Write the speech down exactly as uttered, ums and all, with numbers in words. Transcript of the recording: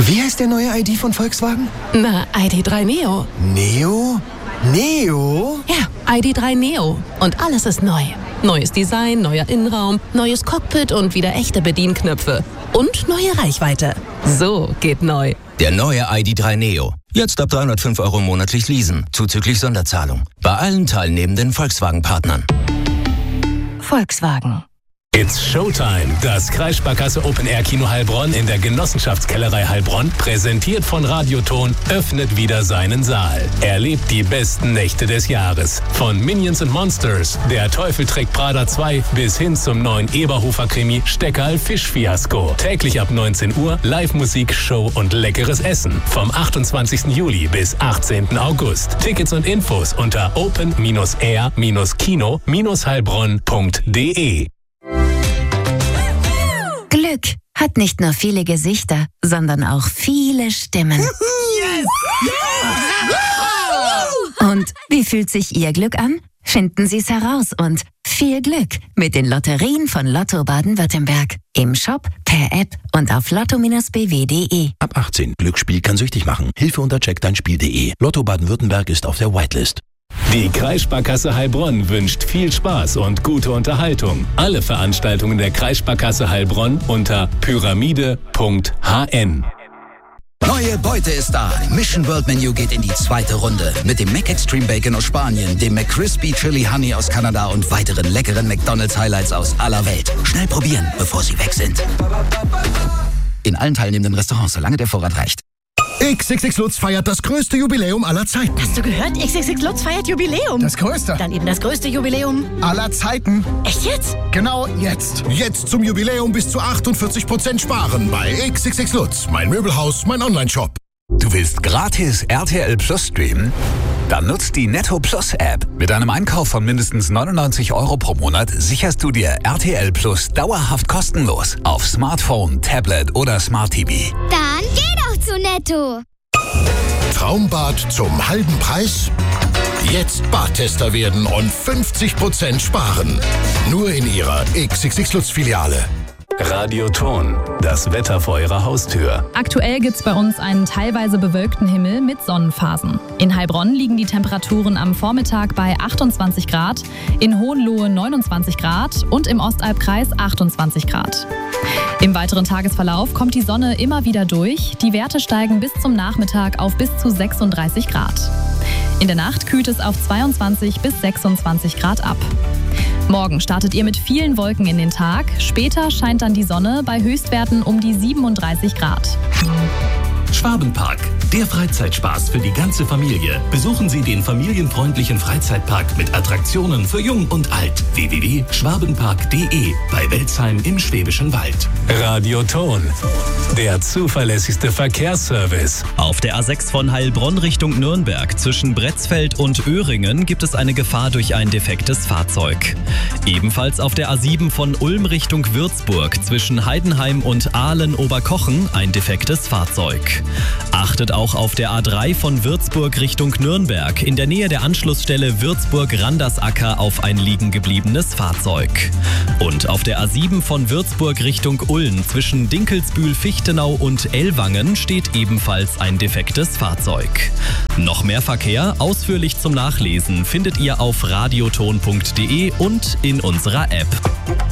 Wie heißt der neue I D von Volkswagen? Na, I D drei Neo. Neo? Neo? Ja, I D drei Neo. Und alles ist neu. Neues Design, neuer Innenraum, neues Cockpit und wieder echte Bedienknöpfe. Und neue Reichweite. So geht neu. Der neue I D drei Neo. Jetzt ab dreihundertfünf Euro monatlich leasen, zuzüglich Sonderzahlung. Bei allen teilnehmenden Volkswagen-Partnern. Volkswagen. It's Showtime. Das Kreissparkasse Open Air Kino Heilbronn in der Genossenschaftskellerei Heilbronn, präsentiert von Radioton, öffnet wieder seinen Saal. Erlebt die besten Nächte des Jahres. Von Minions and Monsters, Der Teufel trägt Prada zwei bis hin zum neuen Eberhofer-Krimi Steckerl Fischfiasko. Täglich ab neunzehn Uhr Live-Musik, Show und leckeres Essen. Vom achtundzwanzigsten Juli bis achtzehnten August. Tickets und Infos unter open air kino heilbronn punkt de. Glück hat nicht nur viele Gesichter, sondern auch viele Stimmen. Yes! Yeah! Und wie fühlt sich Ihr Glück an? Finden Sie es heraus und viel Glück mit den Lotterien von Lotto Baden-Württemberg. Im Shop, per App und auf lotto Bindestrich b w punkt de. Ab achtzehn. Glücksspiel kann süchtig machen. Hilfe unter check dein spiel punkt de. Lotto Baden-Württemberg ist auf der Whitelist. Die Kreissparkasse Heilbronn wünscht viel Spaß und gute Unterhaltung. Alle Veranstaltungen der Kreissparkasse Heilbronn unter pyramide punkt h n. Neue Beute ist da. Mission World Menu geht in die zweite Runde. Mit dem McExtreme Bacon aus Spanien, dem McCrispy Chili Honey aus Kanada und weiteren leckeren McDonald's Highlights aus aller Welt. Schnell probieren, bevor sie weg sind. In allen teilnehmenden Restaurants, solange der Vorrat reicht. X X X Lutz feiert das größte Jubiläum aller Zeiten. Hast du gehört? X X X Lutz feiert Jubiläum. Das größte. Dann eben das größte Jubiläum aller Zeiten. Echt jetzt? Genau jetzt. Jetzt zum Jubiläum bis zu achtundvierzig Prozent sparen bei X X X Lutz. Mein Möbelhaus, mein Online-Shop. Du willst gratis R T L Plus streamen? Dann nutzt die Netto Plus App. Mit einem Einkauf von mindestens neunundneunzig Euro pro Monat sicherst du dir R T L Plus dauerhaft kostenlos auf Smartphone, Tablet oder Smart T V. Dann geh doch zu Netto. Traumbad zum halben Preis? Jetzt Badtester werden und fünfzig Prozent sparen. Nur in Ihrer X X X Lutz Filiale. Radioton, das Wetter vor Ihrer Haustür. Aktuell gibt's bei uns einen teilweise bewölkten Himmel mit Sonnenphasen. In Heilbronn liegen die Temperaturen am Vormittag bei achtundzwanzig Grad, in Hohenlohe neunundzwanzig Grad und im Ostalbkreis achtundzwanzig Grad. Im weiteren Tagesverlauf kommt die Sonne immer wieder durch. Die Werte steigen bis zum Nachmittag auf bis zu sechsunddreißig Grad. In der Nacht kühlt es auf zweiundzwanzig bis sechsundzwanzig Grad ab. Morgen startet ihr mit vielen Wolken in den Tag. Später scheint dann die Sonne bei Höchstwerten um die siebenunddreißig Grad. Schwabenpark, der Freizeitspaß für die ganze Familie. Besuchen Sie den familienfreundlichen Freizeitpark mit Attraktionen für Jung und Alt. w w w punkt schwabenpark punkt de bei Welzheim im Schwäbischen Wald. Radioton, der zuverlässigste Verkehrsservice. Auf der A sechs von Heilbronn Richtung Nürnberg zwischen Bretzfeld und Öhringen gibt es eine Gefahr durch ein defektes Fahrzeug. Ebenfalls auf der A sieben von Ulm Richtung Würzburg zwischen Heidenheim und Aalen-Oberkochen ein defektes Fahrzeug. Achtet auch auf der A drei von Würzburg Richtung Nürnberg in der Nähe der Anschlussstelle Würzburg-Randersacker auf ein liegen gebliebenes Fahrzeug. Und auf der A sieben von Würzburg Richtung Ulm zwischen Dinkelsbühl-Fichtenau und Ellwangen steht ebenfalls ein defektes Fahrzeug. Noch mehr Verkehr ausführlich zum Nachlesen findet ihr auf radioton punkt de und in unserer App.